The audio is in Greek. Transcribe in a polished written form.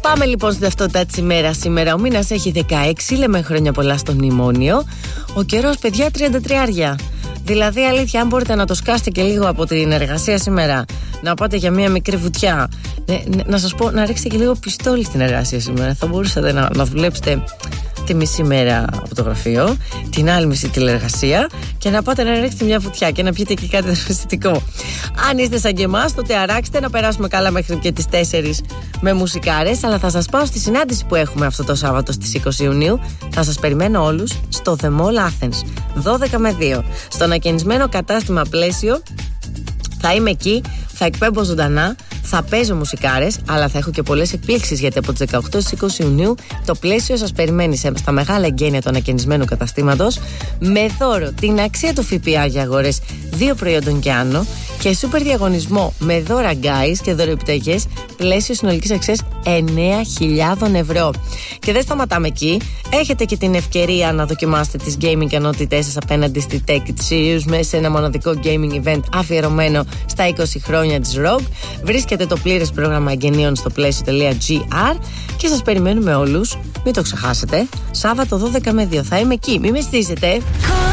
Πάμε λοιπόν στην ταυτότητα της ημέρας. Σήμερα ο μήνας έχει 16, λέμε χρόνια πολλά στο μνημόνιο. Ο καιρός, παιδιά, 33. Δηλαδή, αλήθεια, αν μπορείτε να το σκάσετε και λίγο από την εργασία σήμερα, να πάτε για μια μικρή βουτιά, να σας πω, να ρίξετε και λίγο πιστόλι στην εργασία σήμερα. Θα μπορούσατε να δουλέψετε τη μισή μέρα από το γραφείο, την άλλη μισή τηλεργασία και να πάτε να ρίξετε μια βουτιά και να πιείτε και κάτι δροσιστικό. Αν είστε σαν και εμάς, τότε αράξτε να περάσουμε καλά μέχρι και τις 4 με μουσικάρες. Αλλά θα σας πάω στη συνάντηση που έχουμε αυτό το Σάββατο στις 20 Ιουνίου. Θα σας περιμένω όλους στο The Mall Athens, 12 με 2, στον ακαινισμένο κατάστημα Πλαίσιο. Θα είμαι εκεί, θα εκπέμπω ζωντανά, θα παίζω μουσικάρες, αλλά θα έχω και πολλές εκπλήξεις, γιατί από τις 18 στις 20 Ιουνίου το Πλαίσιο σας περιμένει στα μεγάλα εγγένεια του ανακαινισμένου καταστήματος, με δώρο την αξία του ΦΠΑ για αγορές 2 προϊόντων και άνω και σούπερ διαγωνισμό με δώρα guys και δωρεοπιταγές Πλαίσιο συνολικής αξίας 9.000 ευρώ. Και δεν σταματάμε εκεί. Έχετε και την ευκαιρία να δοκιμάσετε τις gaming ικανότητές σας απέναντι στη Tech It Serious μέσα σε ένα μοναδικό gaming event αφιερωμένο στα 20 χρόνια της ROG. Βρίσκεται το πλήρες πρόγραμμα εγγενείων στο πλαίσιο.gr και σας περιμένουμε όλους. Μην το ξεχάσετε. Σάββατο 12 με 2 θα είμαι εκεί. Μην με στήσετε.